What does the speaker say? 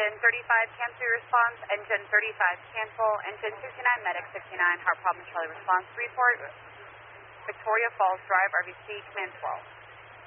Engine 35 cancel response, Engine 35 cancel, Engine 69 medic 69 heart problem Charlie response report. Victoria Falls Drive RVC command 12.